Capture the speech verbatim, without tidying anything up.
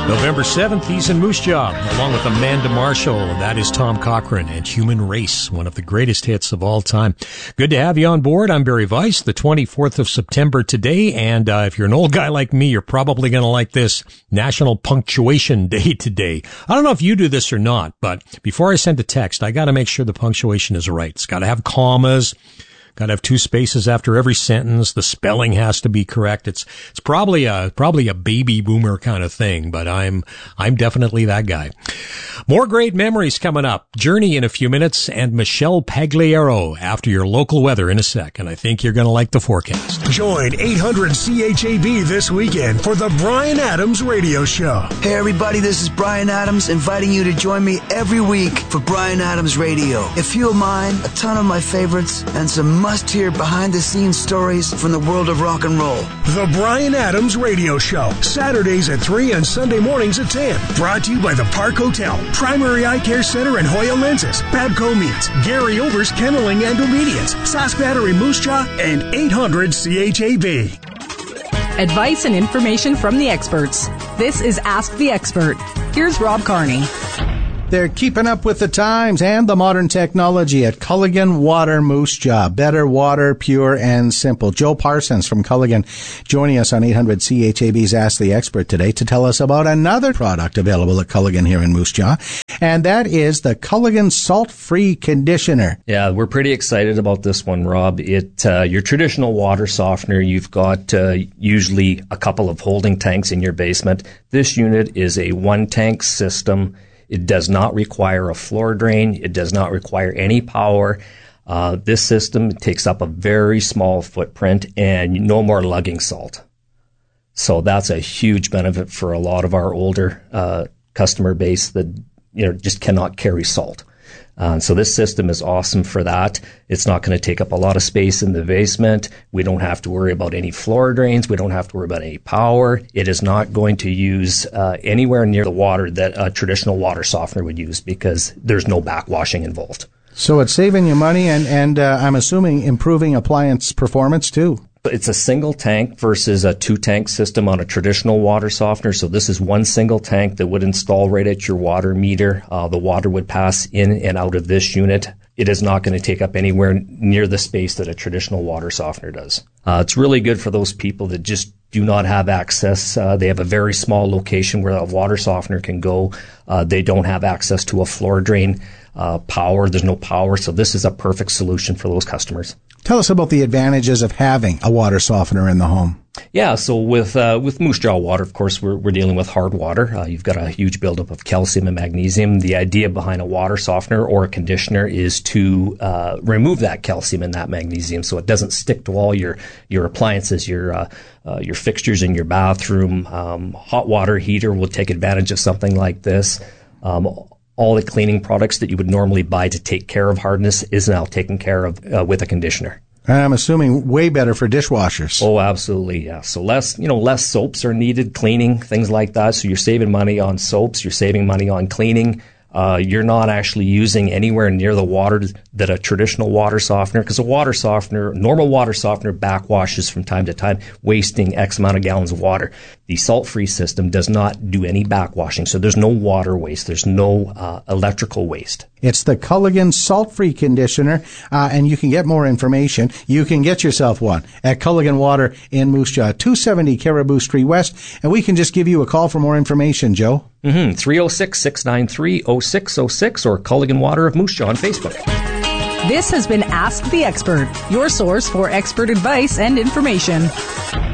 November seventh, he's in Moose Jaw, along with Amanda Marshall. That is Tom Cochrane and Human Race, one of the greatest hits of all time. Good to have you on board. I'm Barry Weiss, the twenty-fourth of September today, and uh, if you're an old guy like me, you're probably going to like this, National Punctuation Day today. I don't know if you do this or not, but before I send a text, I got to make sure the punctuation is right. It's got to have commas. Got to have two spaces after every sentence. The spelling has to be correct. It's it's probably a probably a baby boomer kind of thing, but I'm I'm definitely that guy. More great memories coming up. Journey in a few minutes, and Michelle Pagliaro after your local weather in a sec. And I think you're going to like the forecast. Join eight hundred C H A B this weekend for the Bryan Adams Radio Show. Hey everybody, this is Bryan Adams inviting you to join me every week for Bryan Adams Radio. A few of mine, a ton of my favorites, and some must-hear behind-the-scenes stories from the world of rock and roll. The Bryan Adams Radio Show, Saturdays at three and Sunday mornings at ten. Brought to you by the Park Hotel, Primary Eye Care Center and Hoya Lenses, Babco Meats, Gary Over's Kenneling and Obedience, Sask Battery Moose Jaw, and eight hundred C H A B. Advice and information from the experts. This is Ask the Expert. Here's Rob Carney. They're keeping up with the times and the modern technology at Culligan Water Moose Jaw. Better water, pure and simple. Joe Parsons from Culligan joining us on eight hundred C H A B's Ask the Expert today to tell us about another product available at Culligan here in Moose Jaw, and that is the Culligan Salt-Free Conditioner. Yeah, we're pretty excited about this one, Rob. It uh, your traditional water softener, you've got uh, usually a couple of holding tanks in your basement. This unit is a one-tank system. It does not require a floor drain. It does not require any power. Uh, this system takes up a very small footprint and no more lugging salt. So that's a huge benefit for a lot of our older uh, customer base that, you know, just cannot carry salt. Uh, so this system is awesome for that. It's not going to take up a lot of space in the basement. We don't have to worry about any floor drains. We don't have to worry about any power. It is not going to use uh, anywhere near the water that a traditional water softener would use because there's no backwashing involved. So it's saving you money and, and uh, I'm assuming improving appliance performance too. It's a single tank versus a two-tank system on a traditional water softener. So this is one single tank that would install right at your water meter. Uh, the water would pass in and out of this unit. It is not going to take up anywhere near the space that a traditional water softener does. Uh, it's really good for those people that just do not have access. Uh, they have a very small location where a water softener can go. Uh, they don't have access to a floor drain uh, power. There's no power. So this is a perfect solution for those customers. Tell us about the advantages of having a water softener in the home. Yeah, so with uh, with Moose Jaw water, of course, we're we're dealing with hard water. Uh, you've got a huge buildup of calcium and magnesium. The idea behind a water softener or a conditioner is to uh, remove that calcium and that magnesium, so it doesn't stick to all your your appliances, your uh, uh, your fixtures in your bathroom. Um, hot water heater will take advantage of something like this. Um, all the cleaning products that you would normally buy to take care of hardness is now taken care of uh, with a conditioner. And I'm assuming way better for dishwashers. Oh, absolutely, yeah. So less, you know, less soaps are needed, cleaning, things like that. So you're saving money on soaps, you're saving money on cleaning. Uh, you're not actually using anywhere near the water that a traditional water softener, because a water softener, normal water softener backwashes from time to time, wasting X amount of gallons of water. The salt-free system does not do any backwashing, so there's no water waste. There's no uh, electrical waste. It's the Culligan Salt-Free Conditioner, uh, and you can get more information. You can get yourself one at Culligan Water in Moose Jaw, two seventy Caribou Street West, and we can just give you a call for more information, Joe. Mm-hmm. three oh six, six nine three, oh six oh six or Culligan Water of Moose Jaw on Facebook. This has been Ask the Expert, your source for expert advice and information.